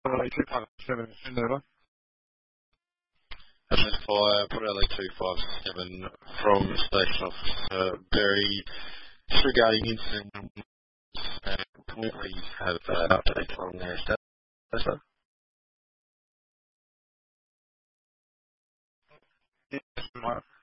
257 over. And fire, put LA 257 from Station Officer Berry. Disregarding incident, can we please have updates on their status? Yes, we might.